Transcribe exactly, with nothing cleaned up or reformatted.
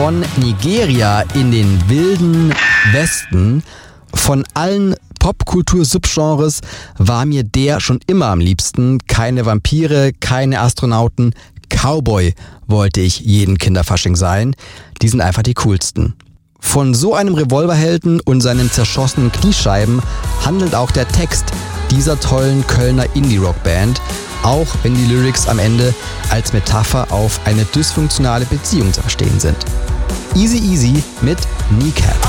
Von Nigeria in den wilden Westen, von allen Popkultur-Subgenres war mir der schon immer am liebsten. Keine Vampire, keine Astronauten, Cowboy wollte ich jeden Kinderfasching sein. Die sind einfach die coolsten. Von so einem Revolverhelden und seinen zerschossenen Kniescheiben handelt auch der Text dieser tollen Kölner Indie-Rock-Band, auch wenn die Lyrics am Ende als Metapher auf eine dysfunktionale Beziehung zu verstehen sind. Easy Easy mit Kneecap.